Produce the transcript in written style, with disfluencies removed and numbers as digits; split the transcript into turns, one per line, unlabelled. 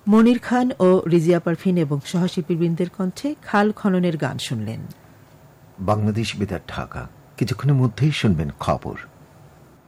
মনির খান ও রিজিয়া পারভিন এবং সহশিল্পীবৃন্দের কণ্ঠে খাল খননের গান শুনলেন।
বাংলাদেশ বেতার ঢাকা। কিছুক্ষণের মধ্যেই শুনবেন খবর।